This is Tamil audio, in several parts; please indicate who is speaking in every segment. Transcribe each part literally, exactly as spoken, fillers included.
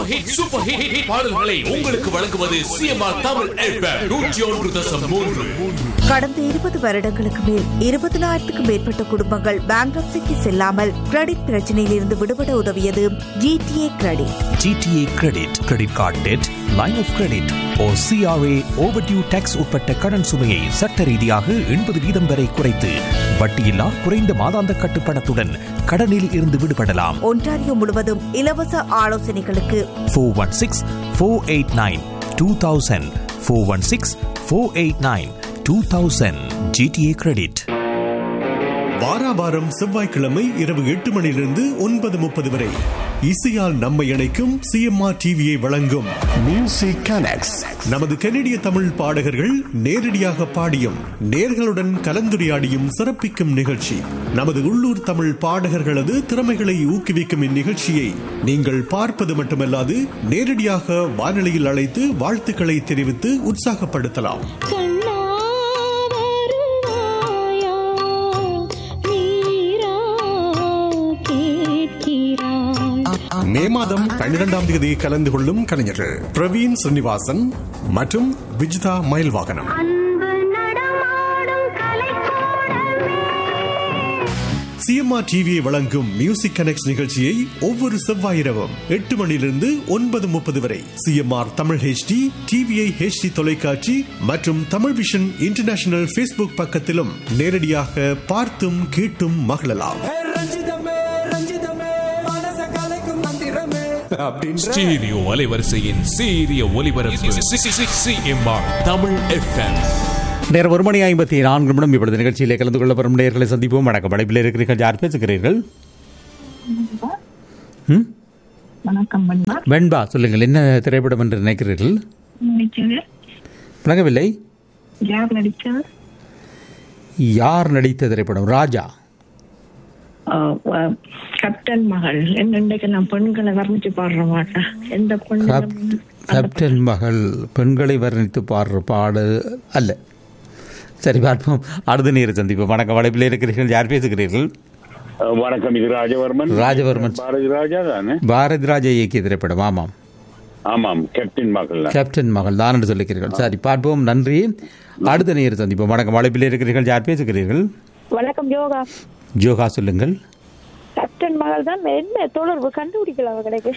Speaker 1: சூப்பர் ஹிட் சூப்பர் ஹிட் பாடல்களை உங்களுக்கு வழங்குவது சிஎம்ஆர் தமிழ் எஃப்எம் நூற்றி ஒன்று தசம் மூன்று.
Speaker 2: கடந்த இருபது வருடங்களுக்கு மேல் இருபதினாயிரத்துக்கும் மேற்பட்ட குடும்பங்கள் பேங்க்ரப்சிக்கு செல்லாமல் கிரெடிட் பிரச்சனையில் இருந்து விடுபட உதவியது GTA credit.
Speaker 3: GTA credit credit card dead, line of credit O CRA overdue tax உட்பட்ட கடன் சுமையை சட்ட ரீதியாக எண்பது வீதம் வரை குறைத்து வட்டியில்லா குறைந்த மாதாந்த கட்டுப்பணத்துடன் கடனில் இருந்து விடுபடலாம்.
Speaker 2: ஒன்டாரியோ முழுவதும் இலவச ஆலோசனைகளுக்கு
Speaker 3: four one six four eight nine two thousand four one six four eight nine two thousand. GTA credit.
Speaker 4: வாராவாரம் செவ்வாய்க்கிழமை இரவு எட்டு மணியிலிருந்து ஒன்பது முப்பது வரை இசையால் நம்மை இணைக்கும் சிஎம்ஆர் டிவியை வழங்கும் மியூசிக் கனெக்ட்ஸ். நமது கனடிய தமிழ் பாடகர்கள் நேரடியாக பாடியும் நேர்களுடன் கலந்துரையாடியும் சிறப்பிக்கும் நிகழ்ச்சி. நமது உள்ளூர் தமிழ் பாடகர்களது திறமைகளை ஊக்குவிக்கும் இந்நிகழ்ச்சியை நீங்கள் பார்ப்பது மட்டுமல்லாது நேரடியாக வானொலியில் அழைத்து வாழ்த்துக்களை தெரிவித்து உற்சாகப்படுத்தலாம். மே மாதம் பன்னிரெண்டாம் தேதி கலந்து கொள்ளும் கலைஞர்கள் பிரவீன் ஸ்ரீனிவாசன் மற்றும் விஜிதா மயில்வாகனம். சிஎம்ஆர் டிவியை வழங்கும் மியூசிக் கனெக்ட்ஸ் நிகழ்ச்சியை ஒவ்வொரு செவ்வாய் இரவும் எட்டு மணியிலிருந்து ஒன்பது முப்பது வரை CMR Tamil HD, TVI HD தொலைக்காட்சி மற்றும் தமிழ் விஷன் இன்டர்நேஷனல் ஃபேஸ்புக் பக்கத்திலும் நேரடியாக பார்த்தும் கேட்டும் மகிழலாம்.
Speaker 1: ஸ்டீரியோ அலைவரிசையின் சீரிய ஒலிபரப்பு சிஎம்ஆர் தமிழ் எஃப்எம்.
Speaker 5: நேரம் ஒரு மணி ஐம்பத்தி நான்கு நிமிடம். இப்பொழுது நிகழ்ச்சியிலே கலந்து கொள்ள வரும் நேர்களை சந்திப்போம். வணக்கம். அழைப்பில் இருக்கிறீர்கள். யார் பேசுகிறீர்கள்? வெண்பா, சொல்லுங்கள். என்ன திரைப்படம் என்று நினைக்கிறீர்கள்? விளங்கவில்லை. யார் நடித்த திரைப்படம்? ராஜா.
Speaker 6: கேப்டன் மகள். என்னைக்கு நான் பெண்களை வர்ணித்து பாடுற மாட்டேன். எந்த பெண்
Speaker 5: கேப்டன் மகள் பெண்களை வர்ணித்து பாடுற பாடு அல்ல. சரி, பார்ப்போம். அடுத்த நேர சந்திப்போம். வணக்கம். வளைப்பில் இருக்கிறீர்கள். யார் பேசுகிறீர்கள்?
Speaker 7: வணக்கம். இது ராஜவர்மன்.
Speaker 5: ராஜவர்மன்.
Speaker 7: பாரதி ராஜா தானே?
Speaker 5: பாரதி ராஜா இயக்கிய திரைப்படம். ஆமாம்
Speaker 7: ஆமாம். கேப்டன் மகள்.
Speaker 5: கேப்டன் மகள் தான் என்று சொல்லுகிறீர்கள். சரி, பார்ப்போம். நன்றி. அடுத்த நேர சந்திப்போம். வணக்கம். வளைப்பில் இருக்கிறீர்கள். யார் பேசுகிறீர்கள்?
Speaker 6: வணக்கம். யோகா.
Speaker 5: ஜோகா, சொல்லுங்கள்.
Speaker 6: கேப்டன் மகள் தான். என்ன தொடர்பு கண்டுபிடிக்கலாம் கிடைக்கு?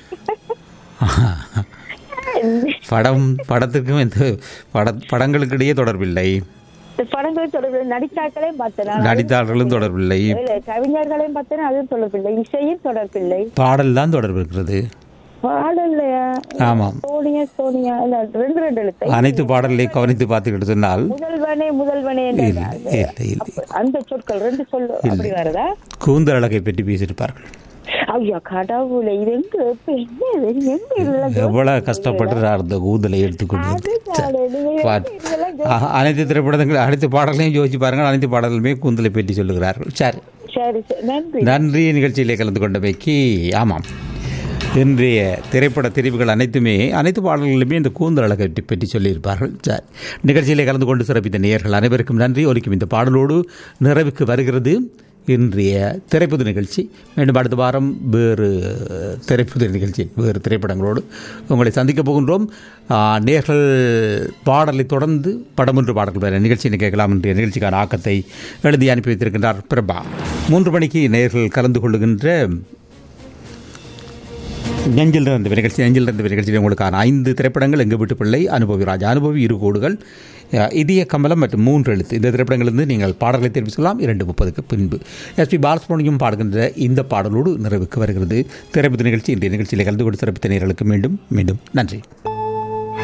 Speaker 5: படம் படத்துக்கும் இந்த பட படங்களுக்கு இடையே தொடர்பில்லை.
Speaker 6: படங்களும் தொடர்பில்லை. நடித்தார்களையும் பார்த்தேன்.
Speaker 5: நடித்தார்களும் தொடர்பில்லை.
Speaker 6: கவிஞர்களையும் பார்த்தேன். அதுவும் தொடர்பில்லை. இசையும் தொடர்பில்லை.
Speaker 5: பாடல் தான் தொடர்பு இருக்கிறது. ஆமாம். அனைத்து பாடல்களையும் கவனித்து பார்த்துக்கிட்டு சொன்னால்
Speaker 6: முதல்வனே முதல்வனே அந்த சொற்கள் ரெண்டு சொல் அப்படி வரதா?
Speaker 5: கூந்தல் அழகை பற்றி பேசியிருப்பார்கள்.
Speaker 6: ஐயா கடவுளை, இது
Speaker 5: எவ்வளவு கஷ்டப்பட்டு அந்த கூந்தலை எடுத்துக்கொண்டு அனைத்து திரைப்படங்கள் அனைத்து பாடல்களையும் யோசிச்சு பாருங்கள். அனைத்து பாடல்களுமே கூந்தலை பற்றி சொல்லுகிறார்கள். சரி, நன்றி. நிகழ்ச்சியிலே கலந்து கொண்டமைக்கு. ஆமாம், இன்றைய திரைப்பட தெரிவுகள் அனைத்துமே அனைத்து பாடல்களுமே இந்த கூந்தல் அழகை பற்றி சொல்லியிருப்பார்கள். சரி, நிகழ்ச்சியிலே கலந்து கொண்டு சிறப்பித்த நேயர்கள் அனைவருக்கும் நன்றி. ஒலிக்கும் இந்த பாடலோடு நிறைவுக்கு வருகிறது இன்றைய திரைப்பட நிகழ்ச்சி. மீண்டும் அடுத்த வாரம் வேறு திரைப்பட நிகழ்ச்சி, வேறு திரைப்படங்களோடு உங்களை சந்திக்கப் போகின்றோம். நேர்கள் பாடலை தொடர்ந்து படமொன்று பாடல்கள் வேறு நிகழ்ச்சியை கேட்கலாம். என்ற நிகழ்ச்சிக்கான ஆக்கத்தை எழுதி அனுப்பி வைத்திருக்கின்றார் பிரபா. மூன்று மணிக்கு நேர்கள் கலந்து கொள்ளுகின்ற நெஞ்சில் இருந்த நிகழ்ச்சி நெஞ்சில் இருந்த நிகழ்ச்சியில் உங்களுக்கான ஐந்து திரைப்படங்கள் எங்கள் வீட்டு பிள்ளை, அனுபவி ராஜா, அனுபவி இரு கோடுகள், இதய கமலம் மற்றும் மூன்று எழுத்து. இந்த திரைப்படங்களிலிருந்து நீங்கள் பாடல்களை தெரிவி சொல்லலாம். இரண்டு முப்பதுக்கு பின்பு எஸ் பி பாலசுப்ரமணியம் பாடுகின்ற இந்த பாடலோடு நிறைவுக்கு வருகிறது திரைப்பட நிகழ்ச்சி. இன்றைய நிகழ்ச்சியில் கலந்து கொண்டு சிறப்பித்த நேயர்களுக்கு மீண்டும் மீண்டும் நன்றி.